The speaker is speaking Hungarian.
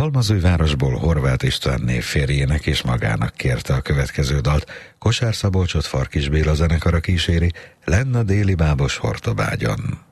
Halmazújvárosból Horváth Istvánné férjének és magának kérte a következő dalt. Kosár Szabolcsot Farkis Béla zenekara kíséri, Lenn a déli bábos Hortobágyon.